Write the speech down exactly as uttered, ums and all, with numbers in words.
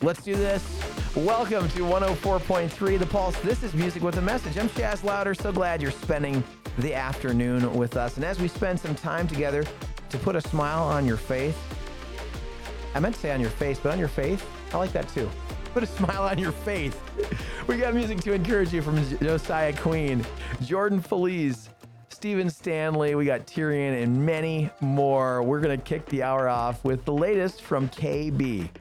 Let's do this. Welcome to one oh four point three The Pulse. This is Music with a Message. I'm Chaz Louder. So glad you're spending the afternoon with us. And as we spend some time together to put a smile on your face, I meant to say on your face, but on your faith, I like that too. Put a smile on your face. We got music to encourage you from Josiah Queen, Jordan Feliz, Stephen Stanley. We got Tyrion and many more. We're going to kick the hour off with the latest from K B.